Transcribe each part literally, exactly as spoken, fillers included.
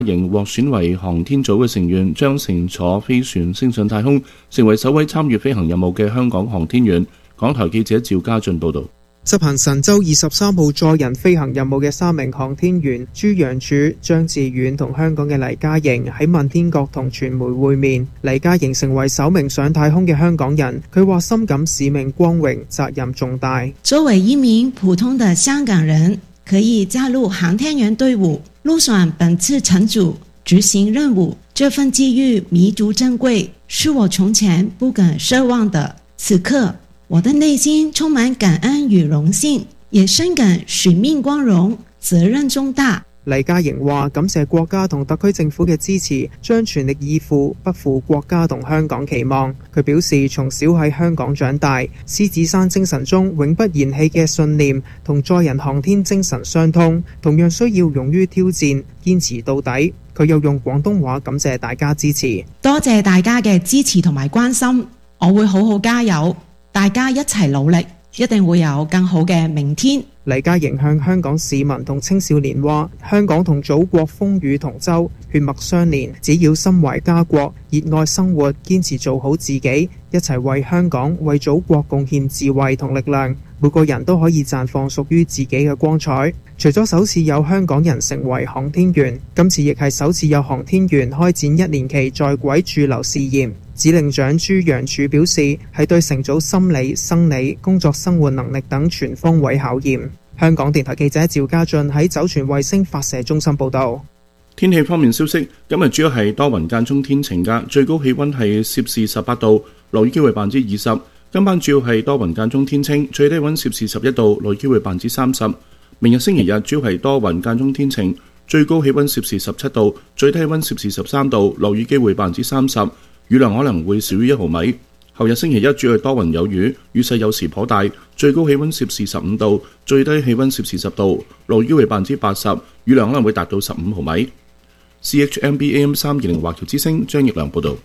瑩獲選為航天組嘅成員，將乘坐飛船升上太空，成為首位參與飛行任務嘅香港航天員。港台記者趙家俊報導。 執行神舟二十三號載人飛行任務嘅三名航天員朱楊柱、張志遠同香港嘅黎嘉瑩喺問天閣同傳媒會面。黎嘉瑩成為首名上太空嘅香港人，佢話深感使命光榮，責任重大。 作為一名普通的香港人，可以加入航天員隊伍，入選本次乘組執行任務，這份機遇彌足珍貴，是我從前不敢奢望的。此刻我的內心充滿感恩與榮幸，也深感使命光榮，責任重大。 黎嘉瑩話感謝國家同特區政府嘅支持，將全力以赴，不負國家同香港期望。佢表示從小喺香港長大，獅子山精神中永不言棄嘅信念同載人航天精神相通，同樣需要勇於挑戰，堅持到底。佢又用廣東話感謝大家支持， 多謝大家嘅支持同埋關心，我會好好加油，大家一齊努力，一定會有更好嘅明天。 黎嘉瑩向香港市民同青少年話：香港同祖國風雨同舟，血脈相連，只要心懷家國，熱愛生活，堅持做好自己，一齊為香港、為祖國貢獻智慧同力量，每個人都可以綻放屬於自己嘅光彩。除咗首次有香港人成為航天員，今次亦係首次有航天員開展一年期在軌駐留試驗。指令長朱楊柱表示，係對乘組心理、生理、工作生活能力等全方位考驗。香港電台記者趙家俊喺酒泉衛星發射中心報道。 天氣方面消息，今日主要係多雲間中天晴㗎，最高氣溫係攝氏十八度，落雨機會百分之二十。今晚主要係多雲間中天晴，最低溫攝氏十一度，落雨機會百分之三十。明日星期日主要係多雲間中天晴，最高氣溫攝氏十七度，最低溫攝氏十三度，落雨機會百分之三十。雨量可能會少於一毫米。後日星期一主要係多雲有雨，雨勢有時頗大，最高氣溫攝氏十五度，最低氣溫攝氏十度，落雨機會百分之八十，雨量可能會達到十五毫米。C H M B A M 三二零華僑之聲張奕良報道。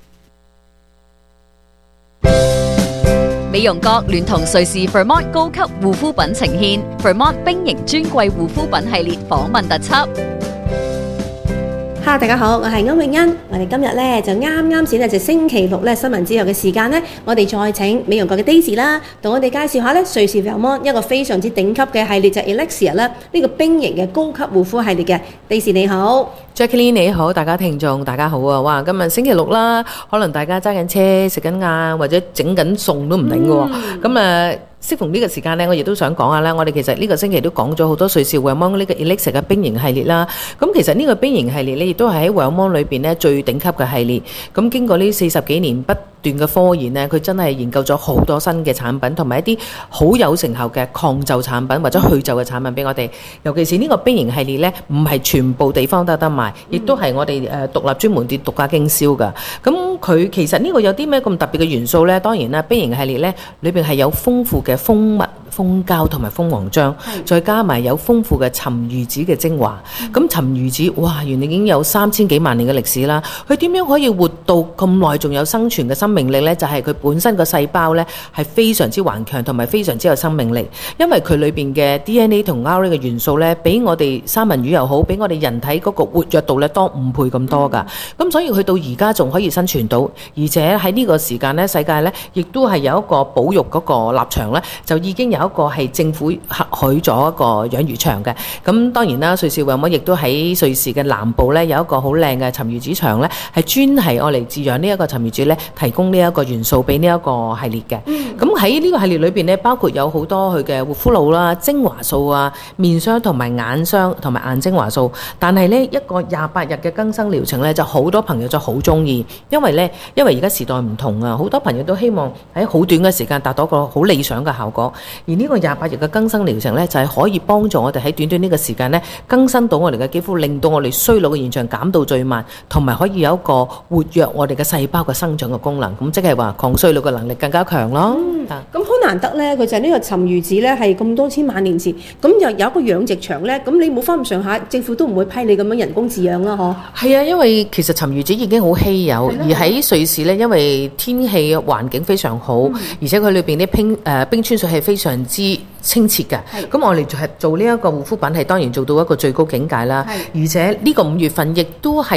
美容閣聯同瑞士 Vermont 高級護膚品呈現 Vermont 冰型專櫃護膚品系列訪問特輯。 哈，大家好，我係歐永欣。我哋今日咧就啱啱先咧就星期六咧新聞之後嘅時間咧，我哋再請美容閣嘅 Daisy 啦，同我哋介紹下咧瑞士 Vermont 一個非常之頂級嘅系列就係 Elixir 啦，呢個冰型嘅高級護膚系列嘅。Daisy 你好 ，Jacqueline 你好，大家聽眾大家好啊！哇，今日星期六啦，可能大家揸緊車食緊晏或者整緊餸都唔定嘅喎，咁誒、嗯。適逢呢個時間呢，我亦都想講下啦。我哋其實呢個星期都講咗好多瑞士 Vermont 呢個 Elixir 嘅冰型系列啦。咁其實呢個冰型系列呢，亦都係喺 Vermont 裏邊呢最頂級嘅系列。咁經過呢四十幾年不斷嘅科研呢，佢真係研究咗好多新嘅產品，同埋一啲好有成效嘅抗皺產品或者去皺嘅產品俾我哋。尤其是呢個冰型系列呢，唔係全部地方都有得賣，亦都係我哋誒獨立專門店獨家經銷㗎。咁佢其實呢個有啲咩咁特別嘅元素呢？當然啦，冰型系列呢裏邊係有豐富嘅蜂蜜、蜂膠同埋蜂王漿，再加埋有豐富嘅沉魚子嘅精華。咁、嗯、沉魚子，哇，原來已經有三千幾萬年嘅歷史啦。佢點樣可以活到咁耐，仲有生存嘅生命力呢？就係、是、佢本身個細胞呢係非常之頑強，同埋非常之有生命力。因為佢裏邊嘅 D N A 同 R N A 嘅元素呢，比我哋三文魚又好，比我哋人體嗰個活躍度呢多五倍咁多噶。咁、嗯、所以佢到而家仲可以生存到，而且喺呢個時間呢，世界呢亦都係有一個保育嗰個立場呢，就已經有一個係政府核許咗一個養魚場嘅。咁當然啦，瑞士 Vermont 亦都喺瑞士嘅南部呢，有一個好靚嘅沉魚子場呢，係專係愛嚟飼養呢一個沉魚子呢，提供呢一個元素俾呢一個系列嘅。咁喺呢個系列裏邊呢，包括有好多佢嘅護膚露啦、精華素啊、面霜同埋眼霜同埋眼精華素。但係呢一個廿八日嘅更新療程呢，就好多朋友就好中意，因為呢，因為而家時代唔同啊，好多朋友都希望喺好短嘅時間達到一個好理想嘅效果。而呢個廿八日嘅更新療程呢，就係、是、可以幫助我哋喺短短呢個時間呢，更新到我哋嘅肌膚，令到我哋衰老嘅現象減到最慢，同埋可以有一個活躍我哋嘅細胞嘅生長嘅功能。咁即係話抗衰老嘅能力更加強咯。 咁好、嗯、難得呢，佢就係呢個沉魚子呢，係咁多千萬年前，咁又有一個養殖場呢。咁你冇翻咁上下，政府都唔會批你咁樣人工飼養啦，嗬？係啊，因為其實沉魚子已經好稀有，而喺瑞士呢，因為天氣環境非常好，嗯、而且佢裏邊啲冰誒冰川水係非常常之清澈嘅。 係咁我哋係做呢一個護膚品係當然做到一個最高境界啦。 係而且呢個五月份亦都係